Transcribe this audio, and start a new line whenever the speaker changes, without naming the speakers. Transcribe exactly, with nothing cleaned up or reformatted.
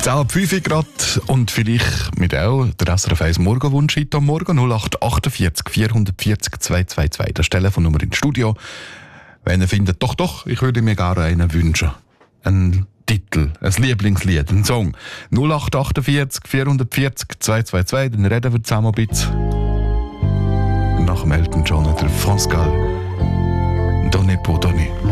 ab fünf Uhr grad und vielleicht mit auch der S R F eins Morgenwunsch heute am Morgen null acht achtundvierzig vierhundertvierzig zweihundertzweiundzwanzig. Das Telefonnummer ins Studio. Wenn ihr findet, doch, doch, ich würde mir gerne einen wünschen. Ein Titel, ein Lieblingslied, ein Song. null acht achtundvierzig vierhundertvierzig zweihundertzweiundzwanzig, dann reden wir zusammen ein bisschen. Nach dem Elton John oder France Gall. Donne pour donner.